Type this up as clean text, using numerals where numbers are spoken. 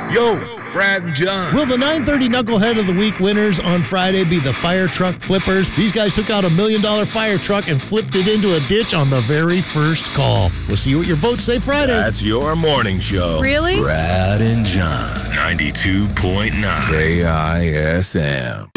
Yo, Brad and John. Will the 9:30 Knucklehead of the Week winners on Friday be the fire truck flippers? These guys took out $1 million fire truck and flipped it into a ditch on the very first call. We'll see what your votes say Friday. That's your morning show. Really? Brad and John, 92.9 KISM.